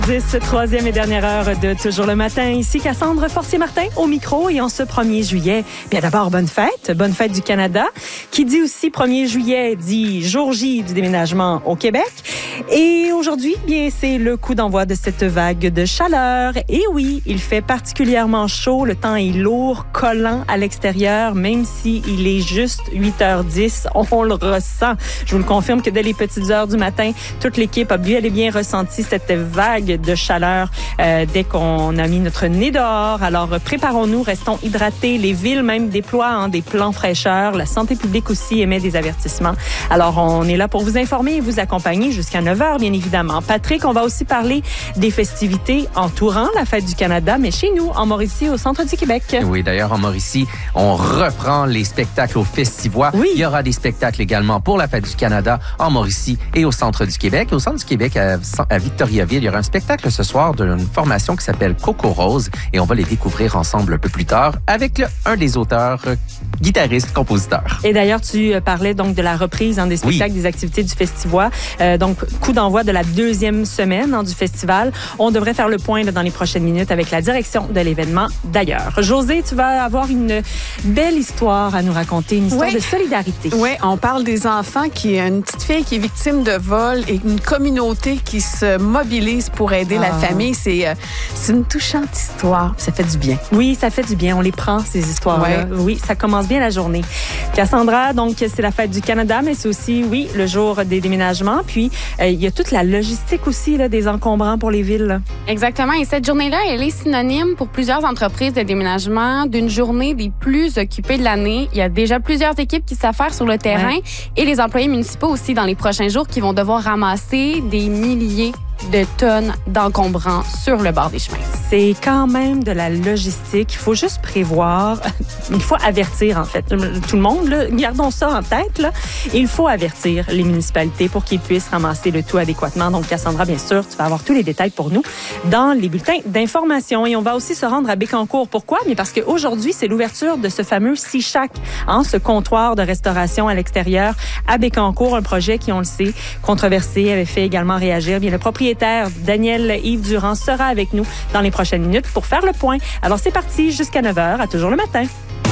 Troisième et dernière heure de Toujours le matin. Ici Cassandre Forcier-Martin au micro et en ce 1er juillet. Bien d'abord, bonne fête du Canada. Qui dit aussi 1er juillet dit jour J du déménagement au Québec. Et aujourd'hui, bien, c'est le coup d'envoi de cette vague de chaleur. Et oui, il fait particulièrement chaud. Le temps est lourd, collant à l'extérieur, même si il est juste 8h10. On le ressent. Je vous le confirme que dès les petites heures du matin, toute l'équipe a bel et bien ressenti cette vague de chaleur dès qu'on a mis notre nez dehors. Alors, préparons-nous, restons hydratés. Les villes même déploient des plans fraîcheur. La santé publique aussi émet des avertissements. Alors, on est là pour vous informer et vous accompagner jusqu'à 9h, bien évidemment. Patrick, on va aussi parler des festivités entourant la Fête du Canada, mais chez nous, en Mauricie, au centre du Québec. Oui, d'ailleurs, en Mauricie, on reprend les spectacles au Festivois. Oui. Il y aura des spectacles également pour la Fête du Canada en Mauricie et au centre du Québec. Au centre du Québec, à Victoriaville, il y aura un spectacle ce soir d'une formation qui s'appelle Coco Rose et on va les découvrir ensemble un peu plus tard avec un des auteurs, guitariste, compositeur. Et d'ailleurs, tu parlais donc de la reprise des spectacles, des activités du Festivois. Donc, coup d'envoi de la deuxième semaine du festival. On devrait faire le point dans les prochaines minutes avec la direction de l'événement d'ailleurs. Josée, tu vas avoir une belle histoire à nous raconter, une histoire de solidarité. Oui, on parle des enfants une petite fille qui est victime de vol et une communauté qui se mobilise pour aider la famille. C'est une touchante histoire. Ça fait du bien. Oui, ça fait du bien. On les prend, ces histoires-là. Oui, ça commence bien la journée. Cassandra, donc, c'est la Fête du Canada, mais c'est aussi, le jour des déménagements. Puis, il y a toute la logistique aussi des encombrants pour les villes. Là. Exactement. Et cette journée-là, elle est synonyme pour plusieurs entreprises de déménagement d'une journée des plus occupées de l'année. Il y a déjà plusieurs équipes qui s'affairent sur le terrain et les employés municipaux aussi dans les prochains jours qui vont devoir ramasser des milliers de tonnes d'encombrants sur le bord des chemins. C'est quand même de la logistique. Il faut juste prévoir. Il faut avertir, en fait, tout le monde. Là, gardons ça en tête. Là. Il faut avertir les municipalités pour qu'ils puissent ramasser le tout adéquatement. Donc, Cassandra, bien sûr, tu vas avoir tous les détails pour nous dans les bulletins d'information. Et on va aussi se rendre à Bécancour. Pourquoi? Mais parce qu'aujourd'hui, c'est l'ouverture de ce fameux Sea Shack, ce comptoir de restauration à l'extérieur à Bécancour. Un projet qui, on le sait, controversé, avait fait également réagir. Bien, le propriétaire Daniel-Yves Durand sera avec nous dans les prochaines minutes pour faire le point. Alors, c'est parti jusqu'à 9h à Toujours le matin.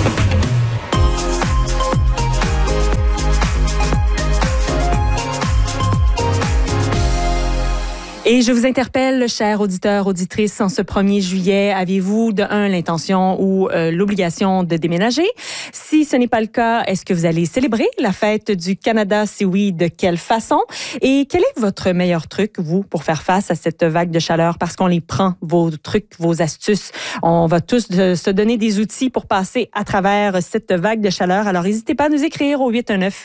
Et je vous interpelle, chers auditeurs, auditrices, en ce 1er juillet, avez-vous de l'intention ou l'obligation de déménager? Si ce n'est pas le cas, est-ce que vous allez célébrer la Fête du Canada? Si oui, de quelle façon? Et quel est votre meilleur truc, vous, pour faire face à cette vague de chaleur? Parce qu'on les prend, vos trucs, vos astuces. On va tous se donner des outils pour passer à travers cette vague de chaleur. Alors, n'hésitez pas à nous écrire au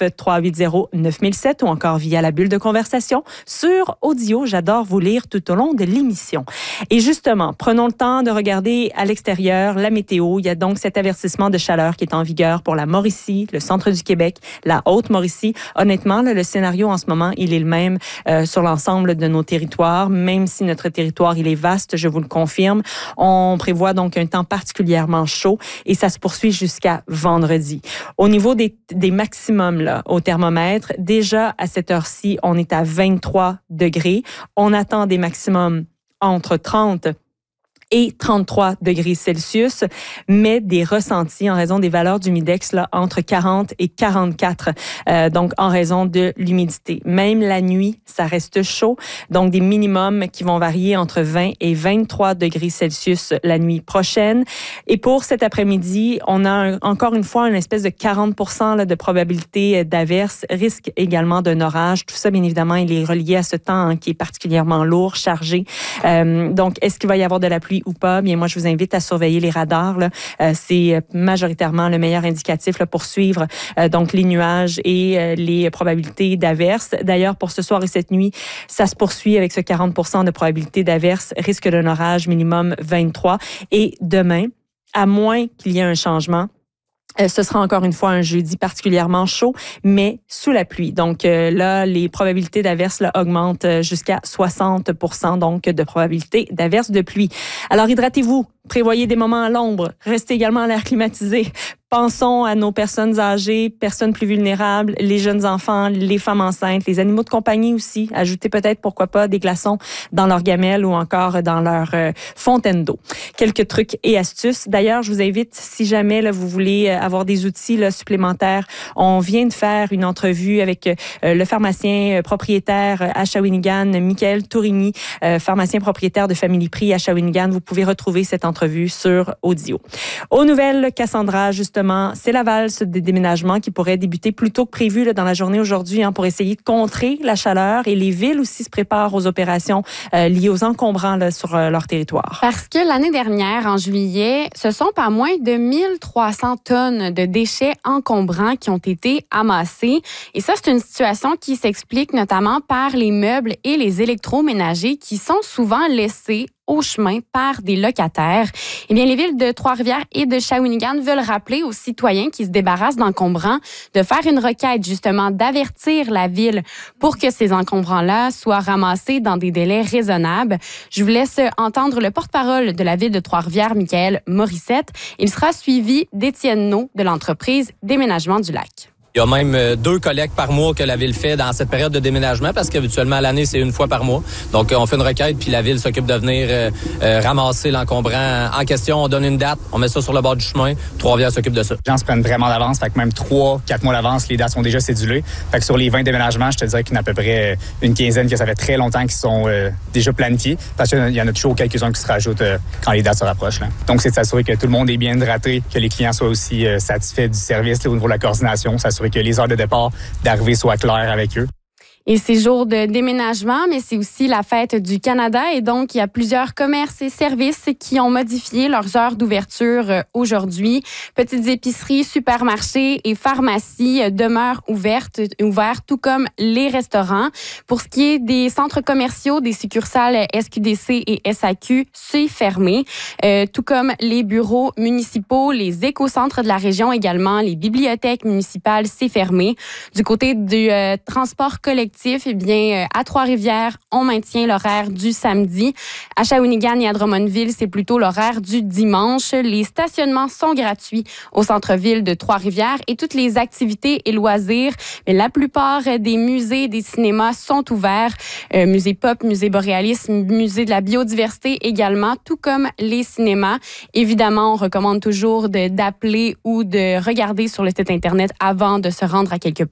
819-380-9007 ou encore via la bulle de conversation sur audio. J'adore vous lire tout au long de l'émission. Et justement, prenons le temps de regarder à l'extérieur la météo. Il y a donc cet avertissement de chaleur qui est en vigueur pour la Mauricie, le centre du Québec, la Haute-Mauricie. Honnêtement, là, le scénario en ce moment, il est le même sur l'ensemble de nos territoires. Même si notre territoire, il est vaste, je vous le confirme. On prévoit donc un temps particulièrement chaud et ça se poursuit jusqu'à vendredi. Au niveau des maximums là, au thermomètre, déjà à cette heure-ci, on est à 23 degrés. On attend des maximums entre 30 et 33 degrés Celsius, mais des ressentis en raison des valeurs d'humidex là, entre 40 et 44, donc en raison de l'humidité. Même la nuit, ça reste chaud, donc des minimums qui vont varier entre 20 et 23 degrés Celsius la nuit prochaine. Et pour cet après-midi, on a encore une fois une espèce de 40% là, de probabilité d'averse, risque également d'un orage. Tout ça, bien évidemment, il est relié à ce temps qui est particulièrement lourd, chargé. Donc, est-ce qu'il va y avoir de la pluie ou pas? Bien, moi, je vous invite à surveiller les radars. Là. C'est majoritairement le meilleur indicatif là, pour suivre donc les nuages et les probabilités d'averse. D'ailleurs, pour ce soir et cette nuit, ça se poursuit avec ce 40% de probabilité d'averse, risque d'un orage minimum 23. Et demain, à moins qu'il y ait un changement, ce sera encore une fois un jeudi particulièrement chaud, mais sous la pluie. Donc là, les probabilités d'averse là, augmentent jusqu'à 60% donc de probabilité d'averse de pluie. Alors hydratez-vous, prévoyez des moments à l'ombre, restez également à l'air climatisé. Pensons à nos personnes âgées, personnes plus vulnérables, les jeunes enfants, les femmes enceintes, les animaux de compagnie aussi. Ajoutez peut-être, pourquoi pas, des glaçons dans leur gamelle ou encore dans leur fontaine d'eau. Quelques trucs et astuces. D'ailleurs, je vous invite, si jamais là, vous voulez avoir des outils là, supplémentaires, on vient de faire une entrevue avec le pharmacien propriétaire à Shawinigan, Michael Tourigny, pharmacien propriétaire de Family Prix à Shawinigan. Vous pouvez retrouver cette entrevue sur Audio. Aux nouvelles, Cassandra, justement, c'est la valse des déménagements qui pourrait débuter plus tôt que prévu là, dans la journée aujourd'hui pour essayer de contrer la chaleur, et les villes aussi se préparent aux opérations liées aux encombrants là, sur leur territoire. Parce que l'année dernière, en juillet, ce sont pas moins de 1300 tonnes de déchets encombrants qui ont été amassés. Et ça, c'est une situation qui s'explique notamment par les meubles et les électroménagers qui sont souvent laissés au chemin par des locataires. Eh bien, les villes de Trois-Rivières et de Shawinigan veulent rappeler aux citoyens qui se débarrassent d'encombrants de faire une requête, justement, d'avertir la ville pour que ces encombrants-là soient ramassés dans des délais raisonnables. Je vous laisse entendre le porte-parole de la ville de Trois-Rivières, Michael Morissette. Il sera suivi d'Étienne Naud de l'entreprise Déménagement du Lac. Il y a même 2 collectes par mois que la ville fait dans cette période de déménagement parce qu'habituellement, à l'année, c'est 1 fois par mois. Donc, on fait une requête puis la ville s'occupe de venir ramasser l'encombrant en question. On donne une date, on met ça sur le bord du chemin. Trois-Rivières s'occupe de ça. Les gens se prennent vraiment d'avance. Fait que même 3-4 mois d'avance, les dates sont déjà cédulées. Fait que sur les 20 déménagements, je te dirais qu'il y en a à peu près une quinzaine que ça fait très longtemps qui sont déjà planifiés. Parce qu'il y en a toujours quelques-uns qui se rajoutent quand les dates se rapprochent. Là. Donc, c'est de s'assurer que tout le monde est bien hydraté, que les clients soient aussi satisfaits du service là, au niveau de la coordination, s'assurer que les heures de départ, d'arrivée soient claires avec eux. Et c'est jour de déménagement, mais c'est aussi la fête du Canada. Et donc, il y a plusieurs commerces et services qui ont modifié leurs heures d'ouverture aujourd'hui. Petites épiceries, supermarchés et pharmacies demeurent ouverts, tout comme les restaurants. Pour ce qui est des centres commerciaux, des succursales SQDC et SAQ, c'est fermé. Tout comme les bureaux municipaux, les écocentres de la région également, les bibliothèques municipales, c'est fermé. Du côté du transport collectif, eh bien, à Trois-Rivières, on maintient l'horaire du samedi. À Shawinigan et à Drummondville, c'est plutôt l'horaire du dimanche. Les stationnements sont gratuits au centre-ville de Trois-Rivières et toutes les activités et loisirs, mais la plupart des musées et des cinémas sont ouverts. Musée Pop, Musée Boréalis, Musée de la biodiversité également, tout comme les cinémas. Évidemment, on recommande toujours d'appeler ou de regarder sur le site Internet avant de se rendre à quelque part.